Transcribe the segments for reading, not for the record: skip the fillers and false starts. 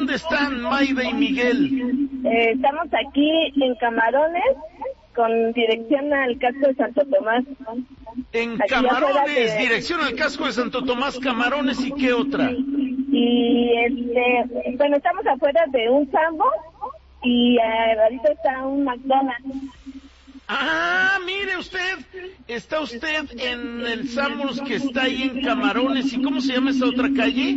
¿Dónde están Maida y Miguel? Estamos aquí en Camarones, con dirección al casco de Santo Tomás. En Aquí Camarones, dirección al casco de Santo Tomás, Camarones, ¿y qué otra? Y bueno, estamos afuera de un Sambo y ahorita está un McDonald's. Ah, mire usted, está usted en el Sambors que está ahí en Camarones. ¿Y cómo se llama esa otra calle?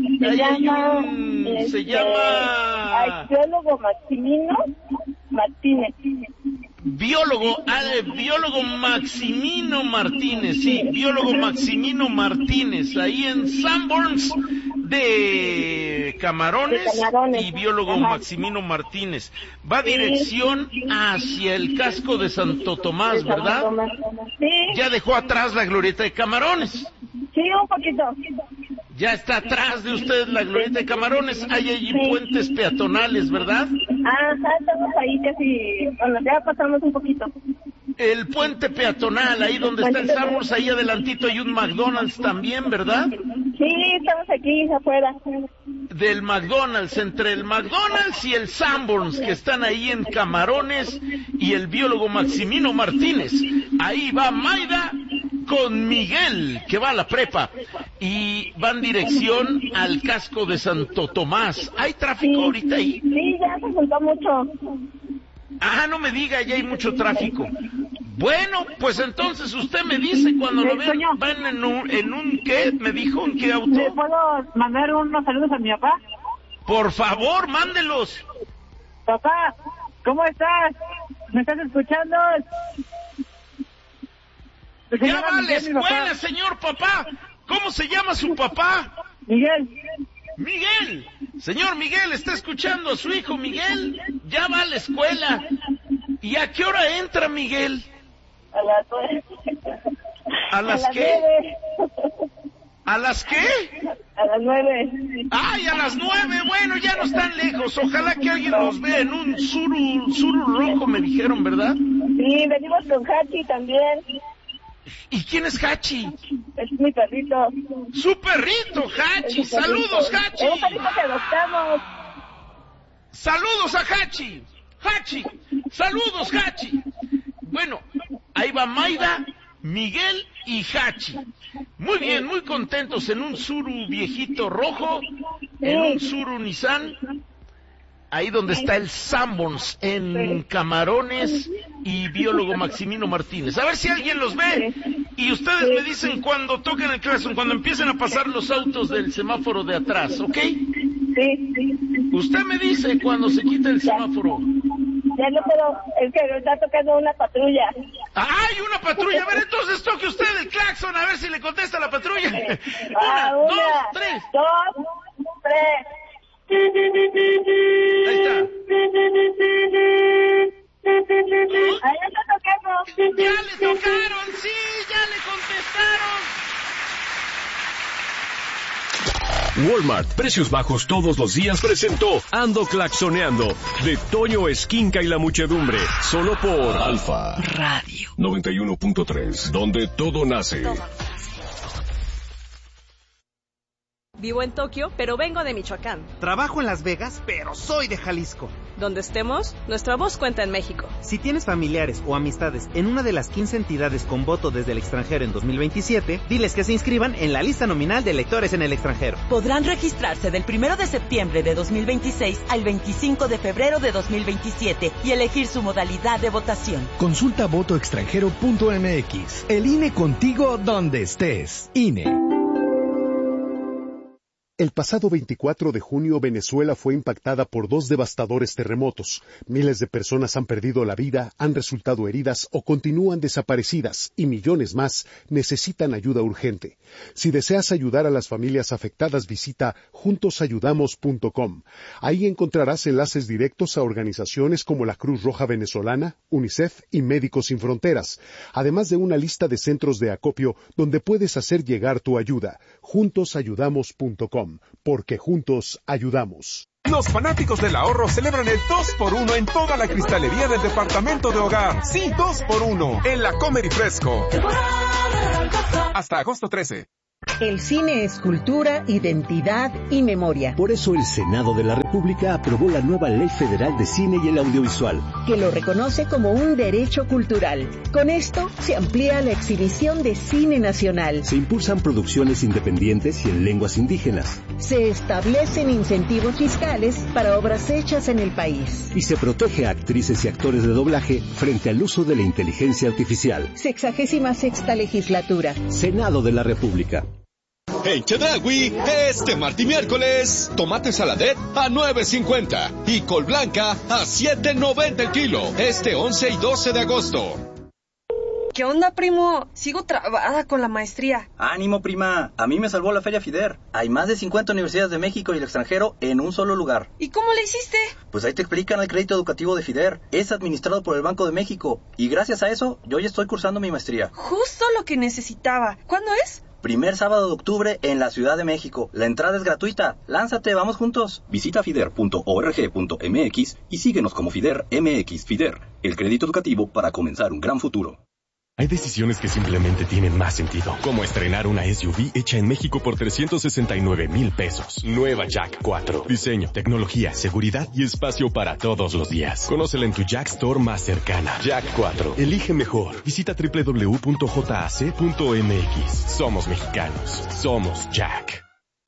Se llama Biólogo Maximino Martínez. Biólogo Maximino Martínez, sí, biólogo Maximino Martínez, ahí en Sanborns de Camarones y biólogo Maximino Martínez. Va dirección hacia el casco de Santo Tomás, ¿verdad? Sí. Ya dejó atrás la glorieta de Camarones. Sí, un poquito. Ya está atrás de usted la glorieta de Camarones. Hay allí puentes peatonales, ¿verdad? Estamos ahí casi, bueno, ya pasamos un poquito. El puente peatonal, ahí donde está el Sanborns, ahí adelantito hay un McDonald's también, ¿verdad? Sí, estamos aquí afuera. Del McDonald's, entre el McDonald's y el Sanborns, que están ahí en Camarones, y el biólogo Maximino Martínez. Ahí va Maida con Miguel, que va a la prepa, y van dirección al casco de Santo Tomás. ¿Hay tráfico ahorita ahí? Sí, ya se juntó mucho. No me diga, ya hay mucho tráfico. Bueno, pues entonces usted me dice cuando lo vean, van en un ¿qué? ¿Me dijo? ¿En qué auto? ¿Le puedo mandar unos saludos a mi papá? Por favor, mándelos. Papá, ¿cómo estás? ¿Me estás escuchando? Ya va a la escuela, señor papá. ¿Cómo se llama su papá? Miguel. Miguel. Señor Miguel, ¿está escuchando a su hijo Miguel? Ya va a la escuela. ¿Y a qué hora entra Miguel? A las 9. ¿A las qué? 9. ¿A las qué? A las 9. ¡Ay, a las 9! Bueno, ya no están lejos. Ojalá que alguien los vea en un suru rojo, me dijeron, ¿verdad? Sí, venimos con Hachi también. ¿Y quién es Hachi? Es mi perrito. ¡Su perrito, Hachi! ¡Saludos, Hachi! Es un perrito que adoptamos. ¡Saludos a Hachi! ¡Hachi! ¡Saludos, Hachi! Bueno, ahí va Maida, Miguel y Hachi. Muy bien, muy contentos en un Suru viejito rojo, en un Suru Nissan, ahí donde está el Sanborns, en Camarones y biólogo Maximino Martínez. A ver si alguien los ve y ustedes me dicen cuando toquen el claxon, cuando empiecen a pasar los autos del semáforo de atrás, ¿ok? Sí. Usted me dice cuando se quite el semáforo. Ya no puedo, es que está tocando una patrulla. ¡Ay, una patrulla! A ver, entonces toque usted el claxon, a ver si le contesta la patrulla. Una, 2, 3. 2, 3. Ahí está. Ahí está tocando. ¡Ya le tocaron! ¡Sí, ya le contestaron! Walmart, precios bajos todos los días, presentó Ando Claxoneando, de Toño Esquinca y la muchedumbre, solo por Alfa Radio 91.3, donde todo nace. Vivo en Tokio, pero vengo de Michoacán. Trabajo en Las Vegas, pero soy de Jalisco. Donde estemos, nuestra voz cuenta en México. Si tienes familiares o amistades en una de las 15 entidades con voto desde el extranjero en 2027, diles que se inscriban en la lista nominal de electores en el extranjero. Podrán registrarse del 1 de septiembre de 2026 al 25 de febrero de 2027 y elegir su modalidad de votación. Consulta votoextranjero.mx. El INE contigo donde estés. INE. El pasado 24 de junio, Venezuela fue impactada por 2 devastadores terremotos. Miles de personas han perdido la vida, han resultado heridas o continúan desaparecidas, y millones más necesitan ayuda urgente. Si deseas ayudar a las familias afectadas, visita juntosayudamos.com. Ahí encontrarás enlaces directos a organizaciones como la Cruz Roja Venezolana, UNICEF y Médicos Sin Fronteras, además de una lista de centros de acopio donde puedes hacer llegar tu ayuda. juntosayudamos.com. Porque juntos ayudamos. Los fanáticos del ahorro celebran el 2x1 en toda la cristalería del departamento de hogar. Sí, 2x1 en la Comer y Fresco. Hasta agosto 13. El cine es cultura, identidad y memoria. Por eso el Senado de la República aprobó la nueva Ley Federal de Cine y el Audiovisual, que lo reconoce como un derecho cultural. Con esto se amplía la exhibición de cine nacional. Se impulsan producciones independientes y en lenguas indígenas. Se establecen incentivos fiscales para obras hechas en el país. Y se protege a actrices y actores de doblaje frente al uso de la inteligencia artificial. 66ª legislatura. Senado de la República. En Chedraui, este martes y miércoles, tomate saladet a $9.50 y col blanca a $7.90 el kilo, este 11 y 12 de agosto. ¿Qué onda, primo? Sigo trabada con la maestría. Ánimo, prima. A mí me salvó la Feria FIDER. Hay más de 50 universidades de México y el extranjero en un solo lugar. ¿Y cómo le hiciste? Pues ahí te explican el crédito educativo de FIDER. Es administrado por el Banco de México. Y gracias a eso, yo ya estoy cursando mi maestría. Justo lo que necesitaba. ¿Cuándo es? Primer sábado de octubre en la Ciudad de México. La entrada es gratuita. Lánzate, vamos juntos. Visita fider.org.mx y síguenos como FIDER MX. FIDER, el crédito educativo para comenzar un gran futuro. Hay decisiones que simplemente tienen más sentido, como estrenar una SUV hecha en México por $369,000 pesos. Nueva Jack 4. Diseño, tecnología, seguridad y espacio para todos los días. Conócela en tu Jack Store más cercana. Jack 4. Elige mejor. Visita www.jac.mx. Somos mexicanos. Somos Jack.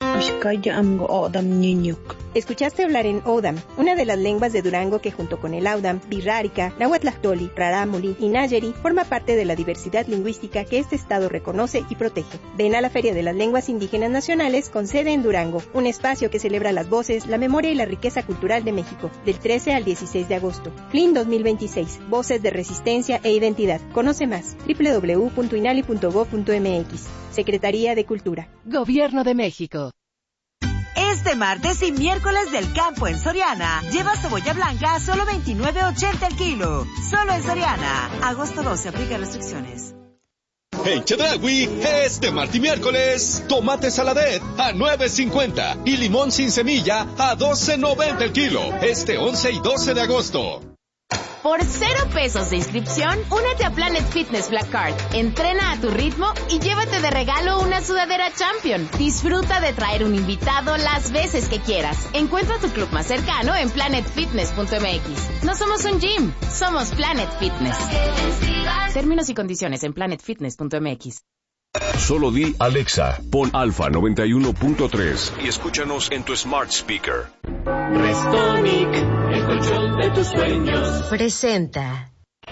Escuchaste hablar en Odam, una de las lenguas de Durango que junto con el Audam, Birrárica, Nahuatlactoli, Rarámuri y Nayeri forma parte de la diversidad lingüística que este estado reconoce y protege. Ven a la Feria de las Lenguas Indígenas Nacionales con sede en Durango, un espacio que celebra las voces, la memoria y la riqueza cultural de México, del 13 al 16 de agosto. FLIN 2026, Voces de Resistencia e Identidad. Conoce más, www.inali.gov.mx. Secretaría de Cultura. Gobierno de México. Este martes y miércoles del campo en Soriana, lleva cebolla blanca a solo $29.80 el kilo. Solo en Soriana. Agosto 12, aplica restricciones. En Chedraui, este martes y miércoles, tomate saladet a $9.50 y limón sin semilla a $12.90 el kilo, este 11 y 12 de agosto. Por $0 de inscripción, únete a Planet Fitness Black Card. Entrena a tu ritmo y llévate de regalo una sudadera Champion. Disfruta de traer un invitado las veces que quieras. Encuentra tu club más cercano en planetfitness.mx. No somos un gym, somos Planet Fitness. Términos y condiciones en planetfitness.mx. Solo di Alexa, pon Alfa 91.3 y escúchanos en tu smart speaker. Restonic, el colchón de tus sueños. Presenta.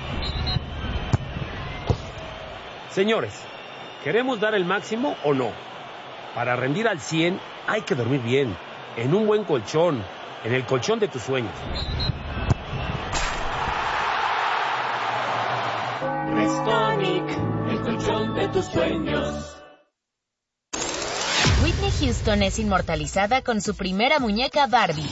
Señores, ¿queremos dar el máximo o no? Para rendir al 100 hay que dormir bien, en un buen colchón, en el colchón de tus sueños. Restonic, el colchón de tus sueños. Whitney Houston es inmortalizada con su primera muñeca Barbie.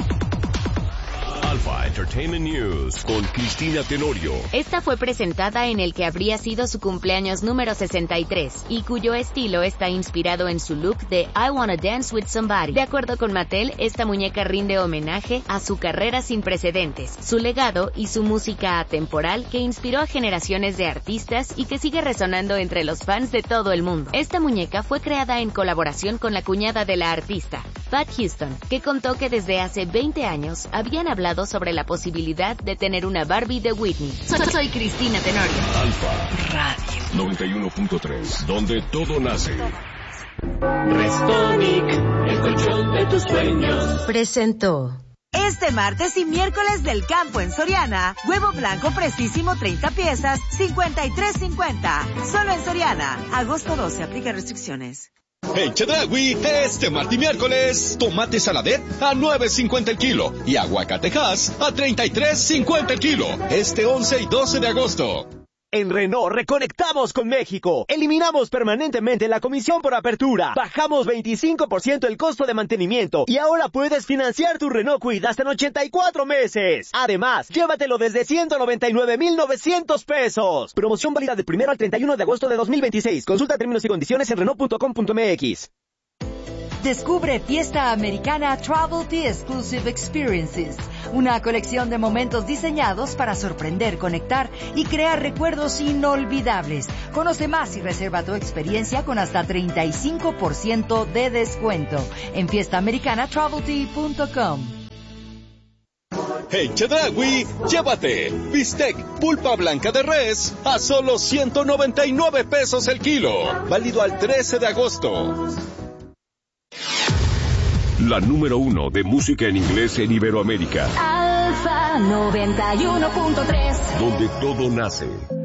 Alpha Entertainment News con Cristina Tenorio. Esta fue presentada en el que habría sido su cumpleaños número 63 y cuyo estilo está inspirado en su look de I Wanna Dance With Somebody. De acuerdo con Mattel, esta muñeca rinde homenaje a su carrera sin precedentes, su legado y su música atemporal que inspiró a generaciones de artistas y que sigue resonando entre los fans de todo el mundo. Esta muñeca fue creada en colaboración con la cuñada de la artista, Pat Houston, que contó que desde hace 20 años habían hablado sobre la posibilidad de tener una Barbie de Whitney. Soy Cristina Tenorio. Alfa Radio 91.3, donde todo nace. Restonic, el colchón de tus sueños. Presentó. Este martes y miércoles del campo en Soriana, huevo blanco fresísimo 30 piezas, $53.50. Solo en Soriana. Agosto 12, aplica restricciones. En Chedraui, este martes y miércoles, tomate saladet a $9.50 el kilo y aguacatejas a $33.50 el kilo, este 11 y 12 de agosto. En Renault reconectamos con México. Eliminamos permanentemente la comisión por apertura. Bajamos 25% el costo de mantenimiento y ahora puedes financiar tu Renault Kwid hasta en 84 meses. Además, llévatelo desde $199,900 pesos. Promoción válida del 1 al 31 de agosto de 2026. Consulta términos y condiciones en Renault.com.mx. Descubre Fiesta Americana Travel Tea Exclusive Experiences, una colección de momentos diseñados para sorprender, conectar y crear recuerdos inolvidables. Conoce más y reserva tu experiencia con hasta 35% de descuento en fiestaamericanatraveltea.com. En Chedraui, llévate bistec pulpa blanca de res a solo 199 pesos el kilo. Válido al 13 de agosto. La número 1 de música en inglés en Iberoamérica. Alfa 91.3. Donde todo nace.